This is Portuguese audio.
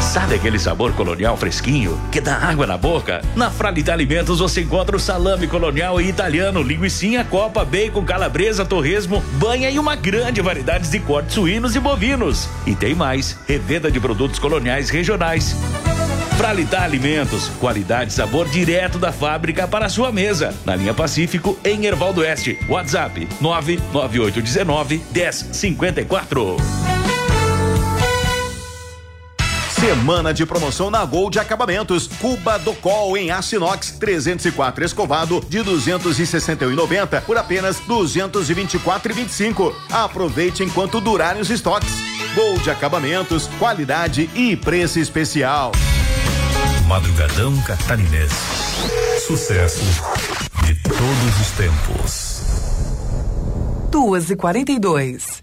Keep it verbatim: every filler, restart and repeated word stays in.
Sabe aquele sabor colonial fresquinho que dá água na boca? Na Fralita Alimentos você encontra o salame colonial e italiano, linguicinha, copa, bacon, calabresa, torresmo, banha e uma grande variedade de cortes suínos e bovinos. E tem mais, revenda de produtos coloniais regionais. Fralita Alimentos, qualidade e sabor direto da fábrica para a sua mesa. Na linha Pacífico, em Erval do Oeste. WhatsApp nove nove oito um nove, um zero cinco quatro. Semana de promoção na Gold Acabamentos. Cuba do Col em aço inox trezentos e quatro escovado de duzentos e sessenta e um e noventa por apenas duzentos e vinte e quatro e vinte e cinco. Aproveite enquanto durarem os estoques. Gold Acabamentos, qualidade e preço especial. Madrugadão Catarinense. Sucesso de todos os tempos. duas e quarenta e dois.